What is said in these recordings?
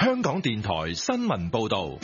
香港電台新聞報道。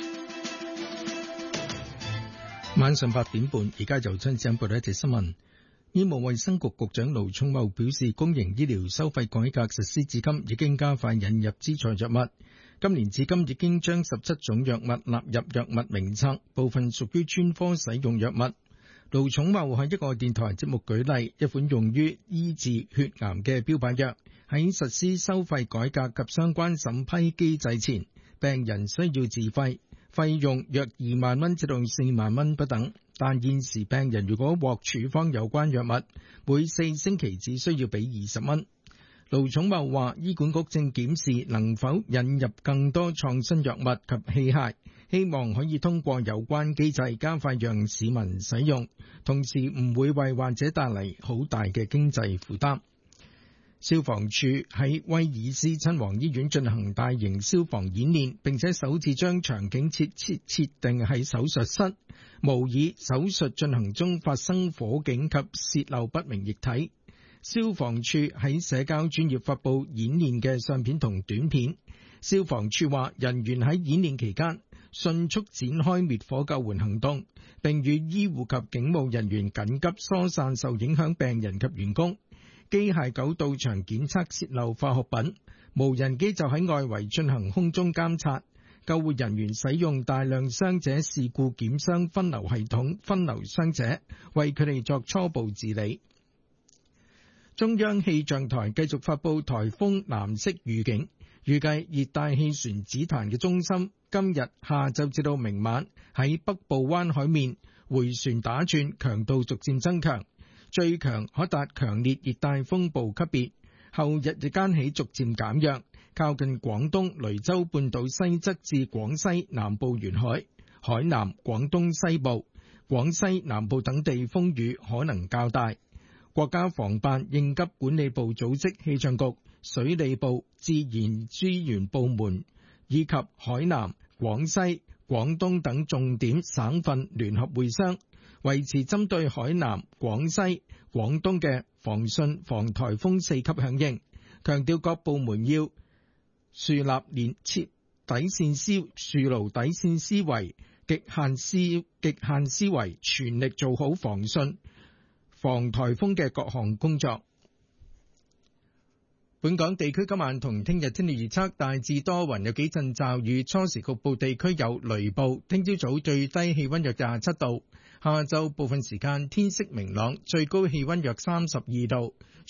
晚上8點半，而家就將請報道一條新聞。醫務衛生局局長盧寵茂表示，公營醫療收費改革實施至今，已經加快引入資助藥物。今年至今已經將17種藥物納入藥物名冊，部分屬於專科使用藥物。盧寵茂喺一個電台節目舉例，一款用於醫治血癌嘅標靶藥，喺實施收費改革及相關審批機制前，病人需要自費，費用約2萬蚊至到4萬蚊不等。但現時病人如果獲處方有關藥物，每4星期只需要俾20蚊。盧寵茂話，醫管局正檢視能否引入更多創新藥物及器械，希望可以通過有關機制加快讓市民使用，同時唔會為患者帶嚟好大嘅經濟負擔。消防處喺威爾斯親王醫院進行大型消防演練，並且首次將場景設定喺手術室，模擬手術進行中發生火警及洩漏不明液體。消防處喺社交專頁發布演練嘅相片同短片。消防處話，人員喺演練期間迅速展開滅火救援行動，並與醫護及警務人員緊急疏散受影響病人及員工。機械狗到場檢測洩漏化學品，無人機就喺外圍進行空中監察。救護人員使用大量傷者事故檢傷分流系統分流傷者，為佢哋作初步治理。中央氣象台繼續發布颱風藍色預警，預計熱帶氣旋紫檀嘅中心今日下晝至到明晚喺北部灣海面迴旋打轉，強度逐漸增強，最強可達強烈熱帶風暴級別。後日日間起逐漸減弱，靠近廣東雷州半島西側至廣西南部沿海、海南、廣東西部、廣西南部等地風雨可能較大。國家防辦應急管理部組織氣象局、水利部、自然資源部門以及海南、廣西、廣東等重點省份聯合會商，維持針對海南、廣西、廣東嘅防汛防颱風4級響應，強調各部門要樹立底線思維、極限思維，全力做好防汛防颱風嘅各項工作。本港地區今晚同聽日天氣預測，大致多雲，有幾陣驟雨，初時局部地區有雷暴。聽朝早最低氣溫約27度，下晝部分時間天色明朗，最高氣溫約32度。